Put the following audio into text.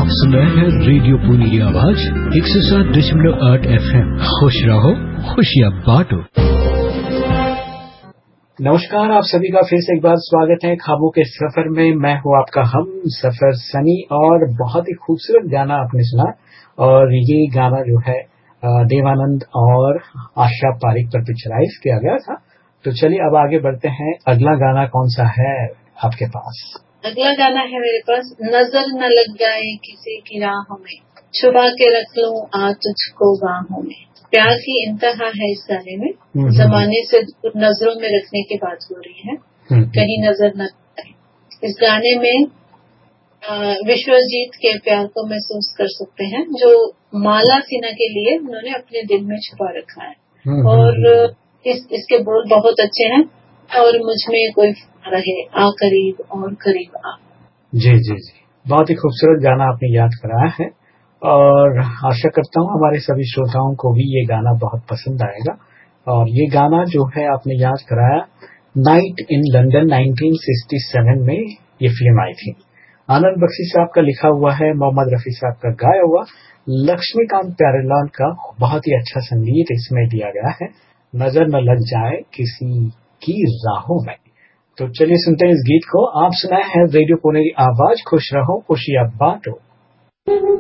आप सुन रहे हैं रेडियो पुनेरी आवाज 107.8 FM। खुश रहो, खुशियाँ बांटो। नमस्कार, आप सभी का फिर से एक बार स्वागत है ख्वाबों के सफर में। मैं हूँ आपका हम सफर सनी, और बहुत ही खूबसूरत गाना आपने सुना। और ये गाना जो है देवानंद और आशा पारिक पर पिक्चराइज किया गया था। तो चलिए अब आगे बढ़ते हैं। अगला गाना कौन सा है आपके पास? अगला गाना है मेरे पास, नजर न लग जाए किसी की राहों में, छुपा के रख लूं आ तुझको बाहों में। प्यार की इंतहा है इस गाने में। जमाने से दूर नजरों में रखने की बात हो रही है, कहीं नजर न लग जाए। इस गाने में विश्वजीत के प्यार को महसूस कर सकते हैं, जो माला सिन्हा के लिए उन्होंने अपने दिल में छुपा रखा है। और इसके बोल बहुत अच्छे हैं। और मुझ में कोई रहे आ करीब और करीब आ। जी जी जी, बहुत ही खूबसूरत गाना आपने याद कराया है, और आशा करता हूँ हमारे सभी श्रोताओं को भी ये गाना बहुत पसंद आएगा। और ये गाना जो है आपने याद कराया, नाइट इन लंदन 1967 में ये फिल्म आई थी। आनंद बख्शी साहब का लिखा हुआ है, मोहम्मद रफी साहब का गाया हुआ, लक्ष्मीकांत प्यारेलाल का बहुत ही अच्छा संगीत इसमें दिया गया है। नजर न लग जाए किसी की राहों में। तो चलिए सुनते हैं इस गीत को। आप सुनाए हैं रेडियो पुनेरी आवाज, खुश रहो खुशियां बांटो।